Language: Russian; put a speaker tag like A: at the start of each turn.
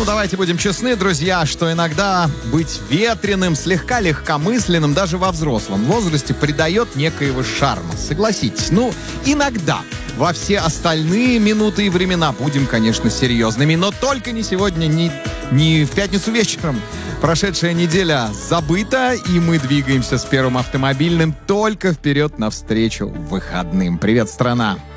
A: давайте будем честны, друзья, что иногда быть ветреным, слегка легкомысленным, даже во взрослом возрасте придает некоего шарма. Согласитесь, иногда. Во все остальные минуты и времена будем, конечно, серьезными, но только не сегодня, не в пятницу вечером. Прошедшая неделя забыта, и мы двигаемся с Первым автомобильным только вперед навстречу выходным. Привет, страна!